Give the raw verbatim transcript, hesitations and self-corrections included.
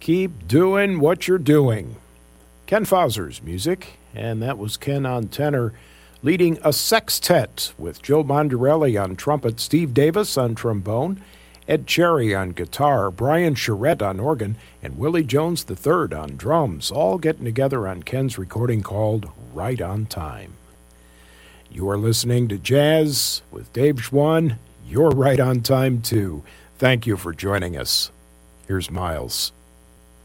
Keep doing what you're doing. Ken Fauser's music, and that was Ken on tenor, leading a sextet with Joe Mondarelli on trumpet, Steve Davis on trombone, Ed Cherry on guitar, Brian Charette on organ, and Willie Jones the third on drums, all getting together on Ken's recording called Right on Time. You are listening to Jazz with Dave Schwann. You're right on time, too. Thank you for joining us. Here's Miles.